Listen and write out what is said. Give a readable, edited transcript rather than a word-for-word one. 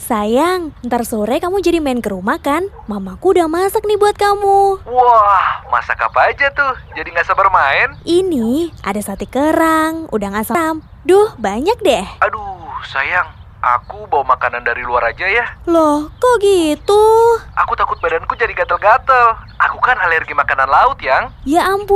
Sayang, ntar sore kamu jadi main ke rumah kan? Mamaku udah masak nih buat kamu. Wah, masak apa aja tuh? Jadi gak sabar main. Ini ada sate kerang, udang asam. Duh, banyak deh. Aduh, sayang. Aku bawa makanan dari luar aja ya. Loh, kok gitu? Aku takut badanku jadi gatel-gatel. Aku kan alergi makanan laut, Yang. Ya ampun.